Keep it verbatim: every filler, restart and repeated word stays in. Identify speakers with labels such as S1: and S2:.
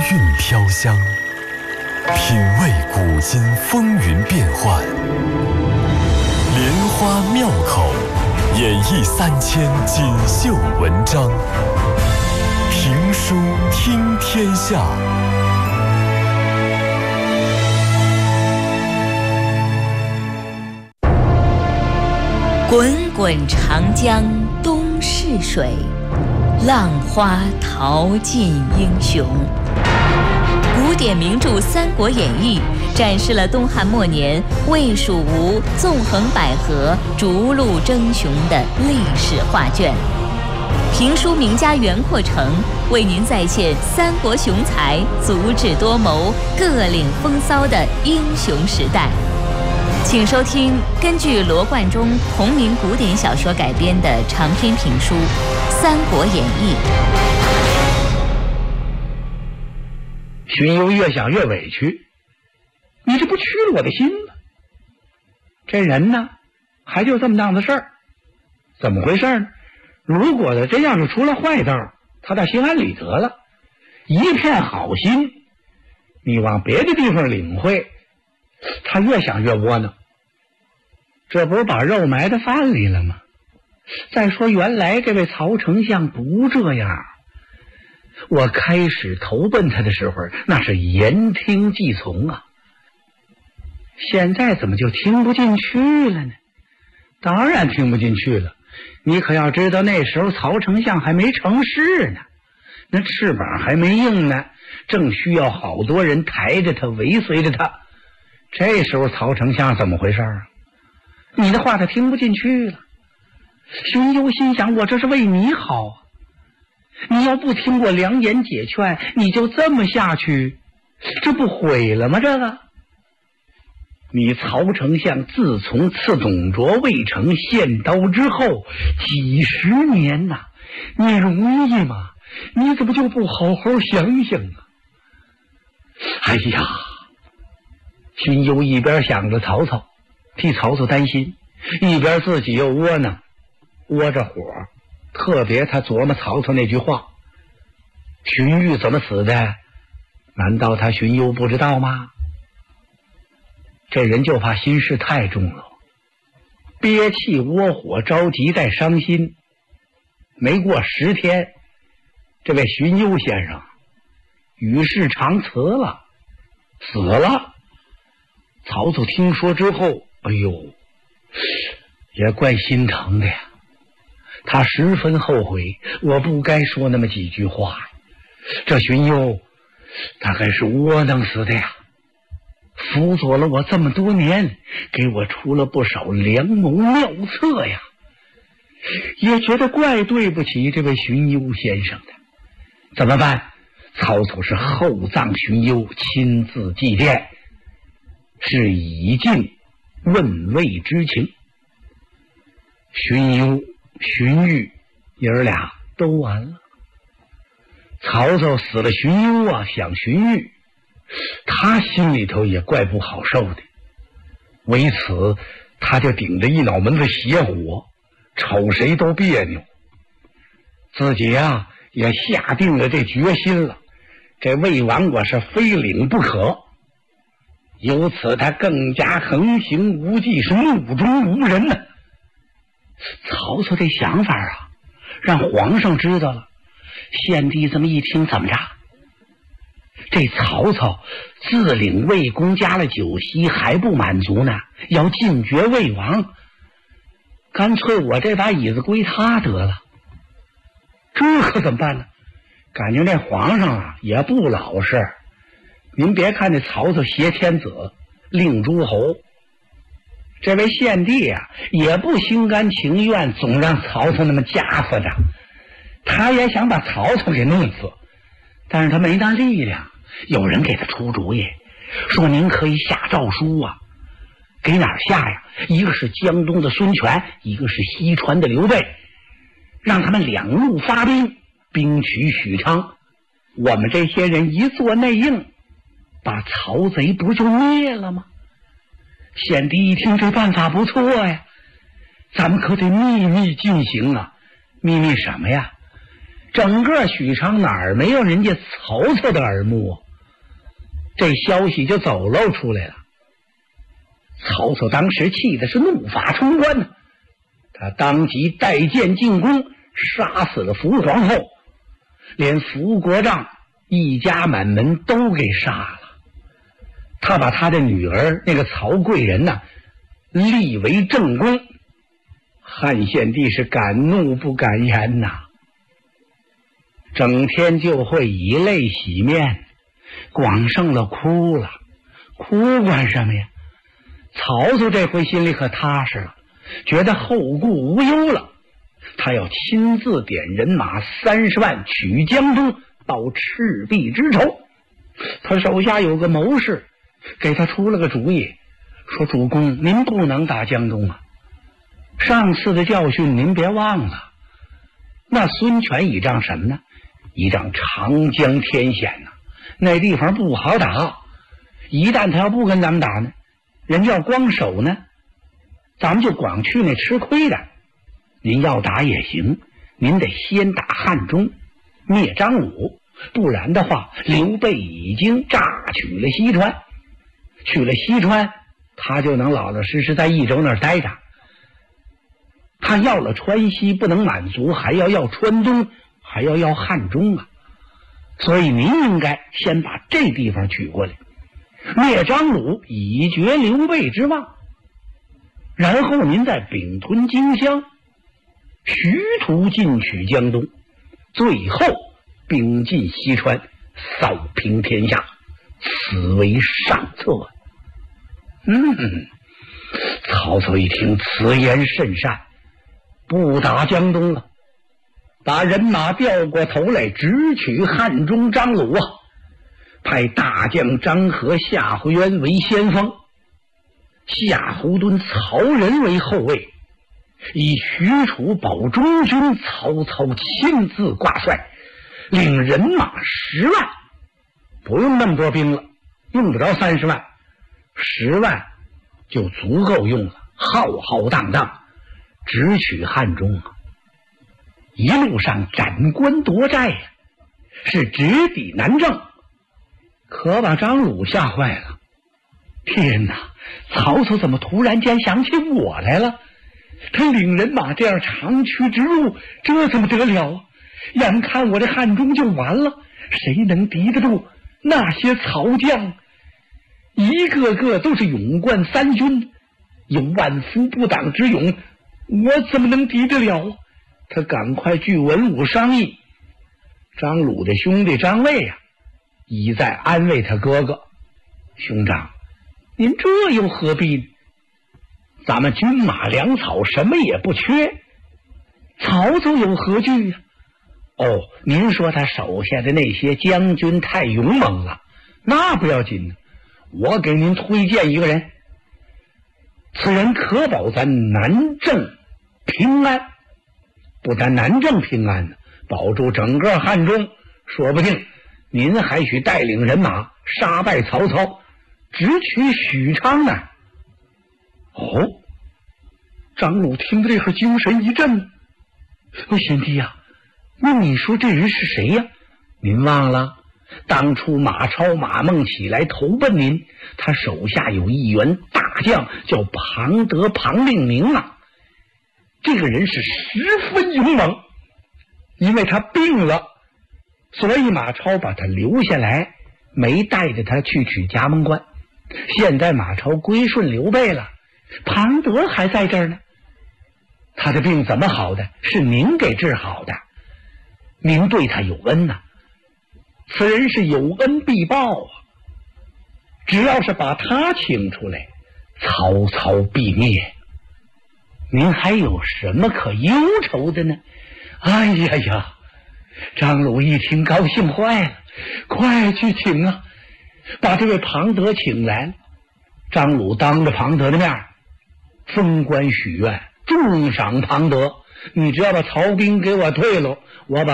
S1: 韵飘香，品味古今风云变幻，莲花庙口演绎三千锦绣文章，评书听天下。
S2: 滚滚长江东逝水，浪花淘尽英雄。古典名著《三国演义》展示了东汉末年魏蜀吴纵横捭阖、逐鹿争雄的历史画卷。评书名家袁阔成为您再现三国雄才足智多谋、各领风骚的英雄时代。请收听根据罗贯中同名古典小说改编的长篇评书《三国演义》。
S3: 荀攸越想越委屈，你这不屈了我的心吗？这人呢，还就这么档子事儿，怎么回事呢？如果他真要是出了坏道，他倒心安理得了，一片好心，你往别的地方领会，他越想越窝囊，这不是把肉埋在饭里了吗？再说原来这位曹丞相不这样，我开始投奔他的时候那是言听计从啊，现在怎么就听不进去了呢？当然听不进去了，你可要知道那时候曹丞相还没成事呢，那翅膀还没硬呢，正需要好多人抬着他尾随着他，这时候曹丞相怎么回事啊？你的话他听不进去了。荀攸心想，我这是为你好啊，你要不听我良言解劝，你就这么下去，这不毁了吗？这个你曹丞相自从赐董卓魏城献刀之后几十年呐、啊，你容易吗？你怎么就不好好想想啊？哎呀，荀攸一边想着曹操，替曹操担心，一边自己又窝囊，窝着火。特别他琢磨曹操那句话，荀彧怎么死的，难道他荀攸不知道吗？这人就怕心事太重了，憋气窝火，着急再伤心。没过十天，这位荀攸先生与世长辞了，死了。曹操听说之后，哎呦，也怪心疼的呀。他十分后悔，我不该说那么几句话。这荀攸他还是窝囊死的呀，辅佐了我这么多年，给我出了不少良谋妙策呀，也觉得怪对不起这位荀攸先生的。怎么办？曹操是厚葬荀攸，亲自祭奠，是以尽问魏之情。荀攸、荀彧爷儿俩都完了。曹操死了荀攸啊，想荀彧，他心里头也怪不好受的。为此，他就顶着一脑门子邪火，瞅谁都别扭。自己啊，也下定了这决心了，这魏王我是非领不可。由此他更加横行无忌，是目中无人呢、啊。曹操这想法啊，让皇上知道了。献帝这么一听，怎么着？这曹操自领魏公，加了九锡还不满足呢，要进爵魏王。干脆我这把椅子归他得了。这可怎么办呢？感觉那皇上啊也不老实。您别看这曹操挟天子令诸侯，这位献帝啊也不心甘情愿总让曹操那么夹死着，他也想把曹操给弄死，但是他没那力量。有人给他出主意，说您可以下诏书啊。给哪儿下呀？一个是江东的孙权，一个是西川的刘备，让他们两路发兵，兵取许昌。我们这些人一做内应，把曹贼不就灭了吗？献帝一听这办法不错呀，咱们可得秘密进行啊。秘密什么呀？ 整个许昌哪儿没有人家曹操的耳目啊？这消息就走漏出来了。曹操当时气的是怒发冲冠呢，他当即带剑进宫，杀死了伏皇后，连伏国丈一家满门都给杀了。他把他的女儿那个曹贵人呢立为正宫，汉献帝是敢怒不敢言呐，整天就会以泪洗面，光剩了哭了。哭干什么呀？曹操这回心里可踏实了，觉得后顾无忧了。他要亲自点人马三十万取江东，报赤壁之仇。他手下有个谋士给他出了个主意，说主公您不能打江东啊，上次的教训您别忘了。那孙权倚仗什么呢？倚仗长江天险呐、啊，那地方不好打，一旦他要不跟咱们打呢，人家要光守呢，咱们就光去那吃亏的。您要打也行，您得先打汉中，灭张鲁，不然的话刘备已经榨取了西川，取了西川他就能老老实实在益州那儿待着。他要了川西不能满足，还要要川东，还要要汉中啊。所以您应该先把这地方取过来，灭张鲁，以绝刘备之望，然后您再并吞荆襄，徐图进取江东，最后兵进西川，扫平天下，此为上策。嗯，曹操一听此言甚善，不打江东了，把人马调过头来，直取汉中张鲁啊！派大将张合、夏侯渊为先锋，夏侯惇、曹仁为后卫，以许褚保中军，曹操亲自挂帅，领人马十万，不用那么多兵了，用不着三十万，十万就足够用了，浩浩荡荡直取汉中啊！一路上斩关夺寨呀、啊，是直抵南郑，可把张鲁吓坏了。天哪，曹操怎么突然间想起我来了？他领人马这样长驱直入，这怎么得了啊？眼看我这汉中就完了，谁能敌得住那些曹将？一个个都是勇冠三军，有万夫不挡之勇，我怎么能敌得了？他赶快聚文武商议。张鲁的兄弟张卫啊，一再安慰他哥哥：兄长，您这又何必呢？咱们军马粮草什么也不缺，曹操有何惧啊？哦，您说他手下的那些将军太勇猛了，那不要紧呢，我给您推荐一个人，此人可保咱南郑平安。不但南郑平安呢，保住整个汉中，说不定您还许带领人马杀败曹操，直取许昌呢。哦，张鲁听到这会精神一振。哦，贤弟呀、啊，那你说这人是谁呀？您忘了当初马超马孟起来投奔您，他手下有一员大将叫庞德庞令明啊。这个人是十分勇猛，因为他病了，所以马超把他留下来，没带着他去取葭萌关。现在马超归顺刘备了，庞德还在这儿呢。他的病怎么好的？是您给治好的，您对他有恩呐、啊。此人是有恩必报啊！只要是把他请出来，曹操必灭。您还有什么可忧愁的呢？哎呀呀！张鲁一听高兴坏了，快去请啊！把这位庞德请来了。张鲁当着庞德的面封官许愿，重赏庞德，你只要把曹兵给我退了，我把